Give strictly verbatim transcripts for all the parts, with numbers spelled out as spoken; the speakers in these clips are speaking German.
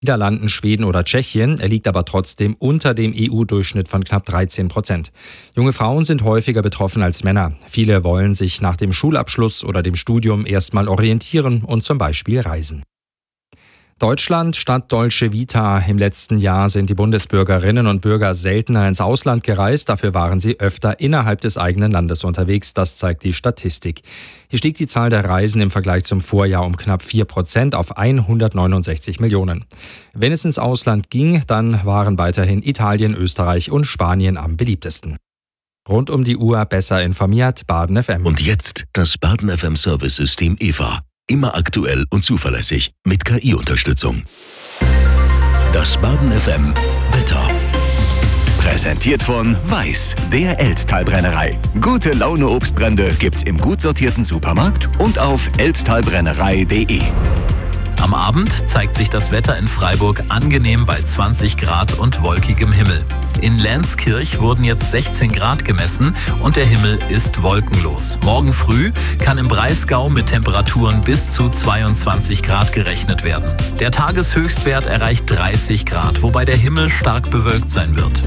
Niederlanden, Schweden oder Tschechien. Er liegt aber trotzdem unter dem E U-Durchschnitt von knapp dreizehn Prozent. Junge Frauen sind häufiger betroffen als Männer. Viele wollen sich nach dem Schulabschluss oder dem Studium erstmal orientieren und zum Beispiel reisen. Deutschland statt Dolce Vita. Im letzten Jahr sind die Bundesbürgerinnen und Bürger seltener ins Ausland gereist. Dafür waren sie öfter innerhalb des eigenen Landes unterwegs. Das zeigt die Statistik. Hier stieg die Zahl der Reisen im Vergleich zum Vorjahr um knapp vier Prozent auf hundertneunundsechzig Millionen. Wenn es ins Ausland ging, dann waren weiterhin Italien, Österreich und Spanien am beliebtesten. Rund um die Uhr besser informiert, Baden F M. Und jetzt das Baden F M Service-System E V A. Immer aktuell und zuverlässig mit K I-Unterstützung. Das Baden F M Wetter. Präsentiert von Weiß, der Elztal-Brennerei. Gute Laune Obstbrände gibt's im gut sortierten Supermarkt und auf elztalbrennerei punkt de. Am Abend zeigt sich das Wetter in Freiburg angenehm bei zwanzig Grad und wolkigem Himmel. In Lenzkirch wurden jetzt sechzehn Grad gemessen und der Himmel ist wolkenlos. Morgen früh kann im Breisgau mit Temperaturen bis zu zweiundzwanzig Grad gerechnet werden. Der Tageshöchstwert erreicht dreißig Grad, wobei der Himmel stark bewölkt sein wird.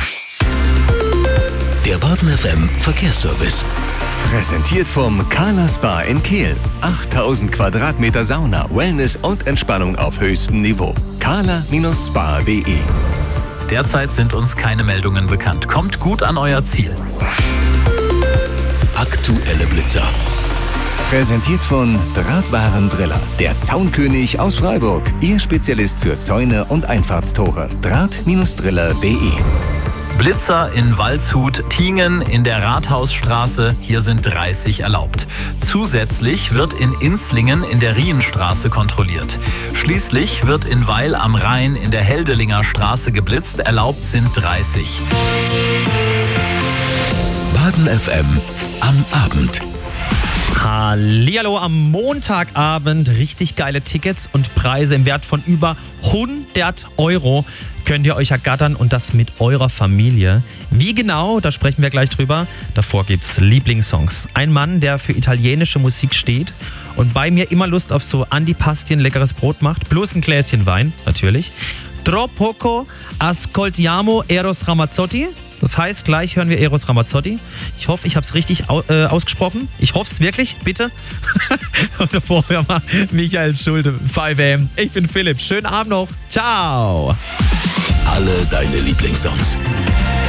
Der Baden F M Verkehrsservice. Präsentiert vom Kala Spa in Kehl. achttausend Quadratmeter Sauna, Wellness und Entspannung auf höchstem Niveau. kala Spa punkt de. Derzeit sind uns keine Meldungen bekannt. Kommt gut an euer Ziel. Aktuelle Blitzer. Präsentiert von Drahtwaren Driller, der Zaunkönig aus Freiburg. Ihr Spezialist für Zäune und Einfahrtstore. Draht-Driller punkt de. Blitzer in Waldshut, Tingen in der Rathausstraße, hier sind dreißig erlaubt. Zusätzlich wird in Inslingen in der Rienstraße kontrolliert. Schließlich wird in Weil am Rhein in der Heldelinger Straße geblitzt, erlaubt sind dreißig. Baden F M am Abend. Hallihallo am Montagabend. Richtig geile Tickets und Preise im Wert von über hundert Euro könnt ihr euch ergattern und das mit eurer Familie. Wie genau, da sprechen wir gleich drüber. Davor gibt's Lieblingssongs. Ein Mann, der für italienische Musik steht und bei mir immer Lust auf so Antipastien, leckeres Brot macht. Plus ein Gläschen Wein, natürlich. Tra poco ascoltiamo Eros Ramazzotti. Das heißt, gleich hören wir Eros Ramazzotti. Ich hoffe, ich habe es richtig au- äh, ausgesprochen. Ich hoffe es wirklich, bitte. Und davor hören wir Michael Schulte, fünf A M. Ich bin Philipp. Schönen Abend noch. Ciao. Alle deine Lieblingssongs.